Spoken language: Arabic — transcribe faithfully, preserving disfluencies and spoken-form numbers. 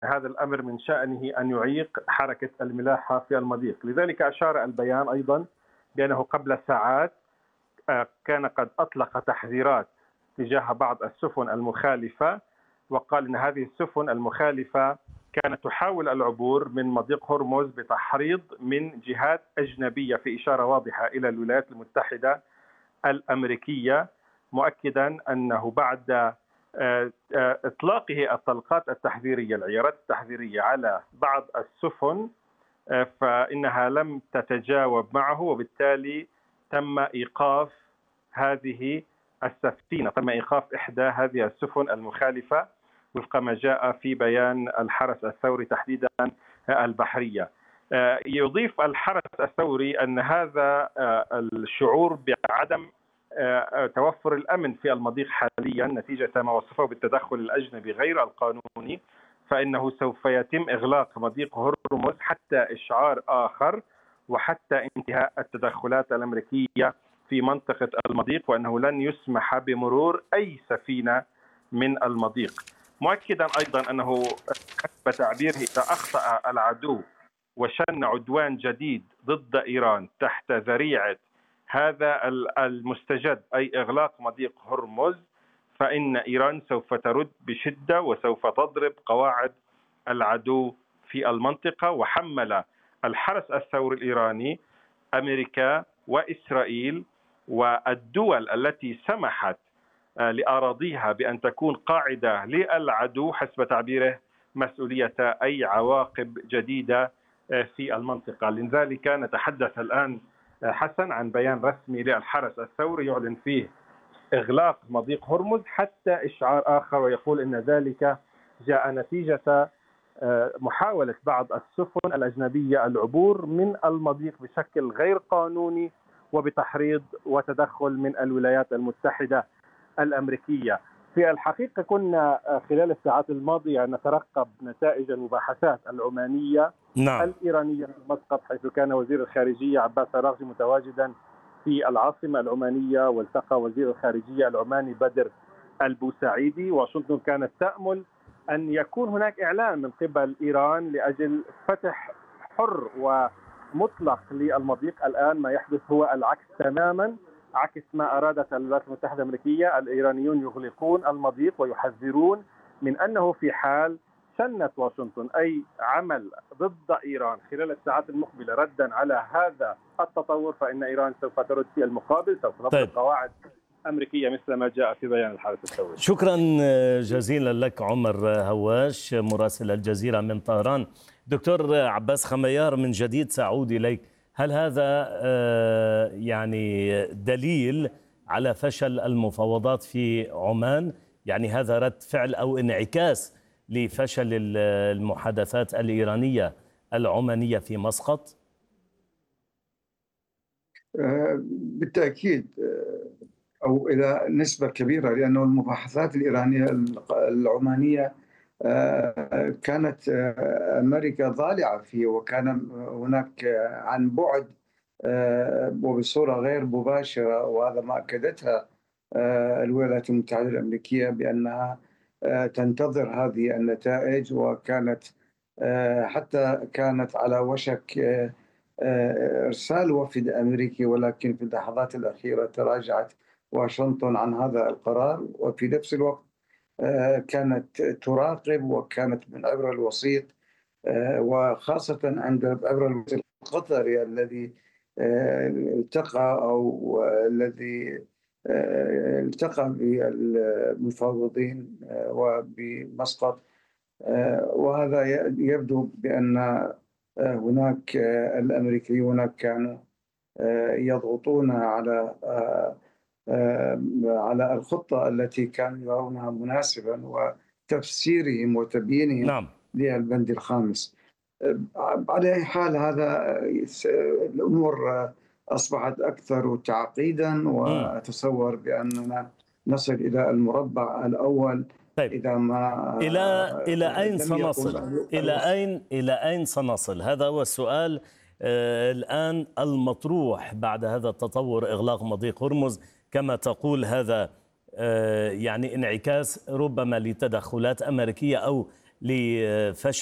هذا الأمر من شأنه أن يعيق حركة الملاحة في المضيق. لذلك أشار البيان أيضا بأنه قبل ساعات كان قد أطلق تحذيرات تجاه بعض السفن المخالفة، وقال أن هذه السفن المخالفة كانت تحاول العبور من مضيق هرمز بتحريض من جهات أجنبية، في إشارة واضحة إلى الولايات المتحدة الأمريكية، مؤكدا أنه بعد إطلاقه الطلقات التحذيرية العيارات التحذيرية على بعض السفن فإنها لم تتجاوب معه، وبالتالي تم إيقاف هذه السفينة، تم إيقاف إحدى هذه السفن المخالفة وفق ما جاء في بيان الحرس الثوري تحديدا البحرية. يضيف الحرس الثوري أن هذا الشعور بعدم توفر الأمن في المضيق حاليا نتيجة ما وصفه بالتدخل الأجنبي غير القانوني، فإنه سوف يتم إغلاق مضيق هرمز حتى إشعار آخر وحتى انتهاء التدخلات الأمريكية في منطقة المضيق، وأنه لن يسمح بمرور أي سفينة من المضيق، مؤكدا أيضا أنه حسب تعبيره إذا أخطأ العدو وشن عدوان جديد ضد إيران تحت ذريعة هذا المستجد أي إغلاق مضيق هرمز، فإن إيران سوف ترد بشدة وسوف تضرب قواعد العدو في المنطقة. وحمل الحرس الثوري الإيراني أمريكا وإسرائيل والدول التي سمحت لأراضيها بأن تكون قاعدة للعدو حسب تعبيره مسؤولية أي عواقب جديدة في المنطقة. لذلك نتحدث الآن حسن عن بيان رسمي للحرس الثوري يعلن فيه إغلاق مضيق هرمز حتى إشعار آخر، ويقول إن ذلك جاء نتيجة محاولة بعض السفن الأجنبية العبور من المضيق بشكل غير قانوني وبتحريض وتدخل من الولايات المتحدة الأمريكية. في الحقيقة كنا خلال الساعات الماضية نترقب نتائج المباحثات العمانية نعم. الإيرانية في مسقط، حيث كان وزير الخارجية عباس الراغجي متواجدا في العاصمة العمانية، والتقى وزير الخارجية العماني بدر البوسعيدي. واشنطن كانت تأمل أن يكون هناك إعلان من قبل إيران لأجل فتح حر ومطلق للمضيق. الآن ما يحدث هو العكس تماما، عكس ما أرادت الولايات المتحدة الأمريكية. الإيرانيون يغلقون المضيق ويحذرون من أنه في حال شنت واشنطن أي عمل ضد إيران خلال الساعات المقبلة ردا على هذا التطور، فإن إيران سوف ترد في المقابل، سوف تطلق طيب. قواعد أمريكية مثل ما جاء في بيان الحرس الثوري. شكرا جزيلا لك عمر هواش مراسل الجزيرة من طهران. دكتور عباس خميار، من جديد سأعود إليك، هل هذا يعني دليل على فشل المفاوضات في عمان؟ يعني هذا رد فعل أو انعكاس لفشل المحادثات الإيرانية العمانية في مسقط؟ بالتأكيد، أو إلى نسبة كبيرة، لأن المباحثات الإيرانية العمانية كانت أمريكا ضالعة فيه، وكان هناك عن بعد وبصورة غير مباشرة، وهذا ما أكدتها الولايات المتحدة الأمريكية بأنها تنتظر هذه النتائج، وكانت حتى كانت على وشك إرسال وفد أمريكي، ولكن في اللحظات الأخيرة تراجعت واشنطن عن هذا القرار. وفي نفس الوقت كانت تراقب، وكانت من عبر الوسيط، وخاصة عند عبر الوسيط القطري الذي التقى أو الذي التقى بالمفاوضين وبمسقط. وهذا يبدو بأن هناك الأمريكيون كانوا يضغطون على على الخطة التي كانوا يرونها مناسبا، وتفسيرهم وتبيينهم نعم. للبند الخامس. على أي حال، هذا الأمور أصبحت أكثر تعقيدا، وأتصور بأننا نصل إلى المربع الأول. طيب. إذا ما إلى إلى أين سنصل؟ إلى أين إلى أين سنصل؟ هذا هو السؤال آه الآن المطروح بعد هذا التطور، إغلاق مضيق هرمز كما تقول. هذا آه يعني انعكاس ربما لتدخلات أمريكية أو لفشل